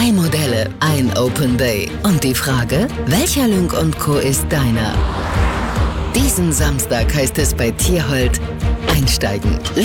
3 Modelle, ein Open Bay. Und die Frage, welcher Lynk & Co ist deiner? Diesen Samstag heißt es bei Tierhold einsteigen.